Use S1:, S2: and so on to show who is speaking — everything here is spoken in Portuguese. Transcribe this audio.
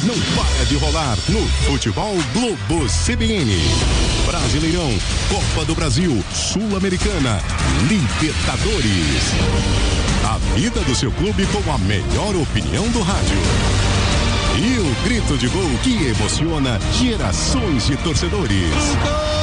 S1: não para de rolar no Futebol Globo CBN. Brasileirão, Copa do Brasil, Sul-Americana, Libertadores. A vida do seu clube com a melhor opinião do rádio. E o grito de gol que emociona gerações de torcedores.